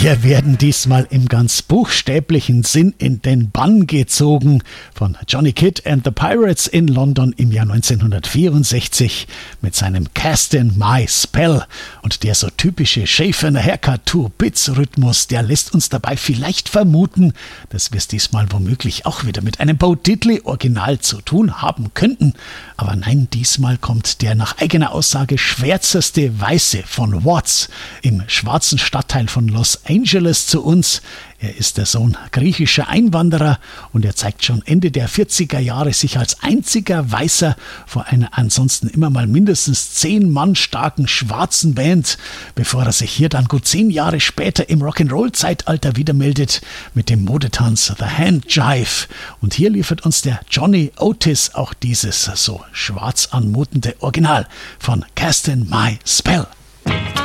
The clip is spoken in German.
Wir werden diesmal im ganz buchstäblichen Sinn in den Bann gezogen von Johnny Kidd and the Pirates in London im Jahr 1964 mit seinem Castin' My Spell. Und der so typische Schaefer Haircut 2-Bits-Rhythmus, der lässt uns dabei vielleicht vermuten, dass wir es diesmal womöglich auch wieder mit einem Bo Diddley-Original zu tun haben könnten. Aber nein, diesmal kommt der nach eigener Aussage schwärzeste Weiße von Watts im schwarzen Stadtteil von Los Angeles zu uns. Er ist der Sohn griechischer Einwanderer und er zeigt schon Ende der 40er Jahre sich als einziger Weißer vor einer ansonsten immer mal mindestens 10 Mann starken schwarzen Band, bevor er sich hier dann gut 10 Jahre später im Rock'n'Roll-Zeitalter wieder meldet mit dem Modetanz The Hand Jive. Und hier liefert uns der Johnny Otis auch dieses so schwarz anmutende Original von Castin' My Spell.